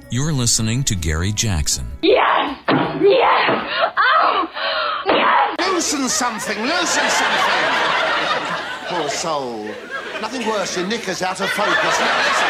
You're listening to Gary Jackson. Yes! Yes! Oh! Yes! Loosen something! Poor soul. Nothing worse, your knickers out of focus. Now listen.